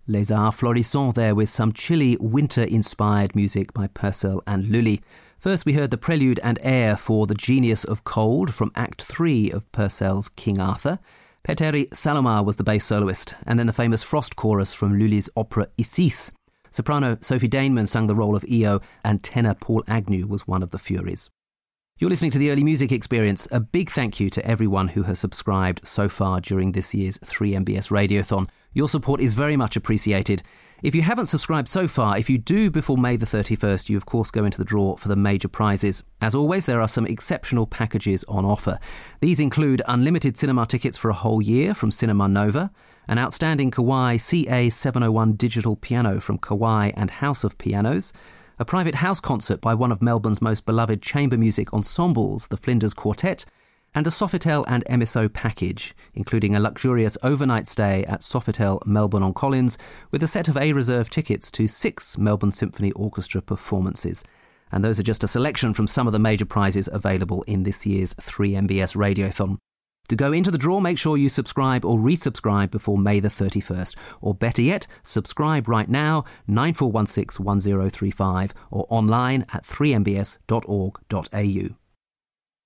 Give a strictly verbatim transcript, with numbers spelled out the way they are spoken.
Les Arts Florissants there with some chilly winter-inspired music by Purcell and Lully. First we heard the prelude and air for The Genius of Cold from Act three of Purcell's King Arthur. Petteri Salomaa was the bass soloist, and then the famous Frost chorus from Lully's opera Isis. Soprano Sophie Daneman sang the role of Io, and tenor Paul Agnew was one of the Furies. You're listening to the Early Music Experience. A big thank you to everyone who has subscribed so far during this year's three M B S Radiothon. Your support is very much appreciated. If you haven't subscribed so far, if you do before May the thirty-first, you of course go into the draw for the major prizes. As always, there are some exceptional packages on offer. These include unlimited cinema tickets for a whole year from Cinema Nova, an outstanding Kawai C A seven oh one digital piano from Kawai and House of Pianos, a private house concert by one of Melbourne's most beloved chamber music ensembles, the Flinders Quartet, and a Sofitel and M S O package, including a luxurious overnight stay at Sofitel Melbourne on Collins with a set of A-reserve tickets to six Melbourne Symphony Orchestra performances. And those are just a selection from some of the major prizes available in this year's three M B S Radiothon. To go into the draw, make sure you subscribe or resubscribe before May the thirty-first. Or better yet, subscribe right now, nine four one six one zero three five, or online at three m b s dot org dot a u.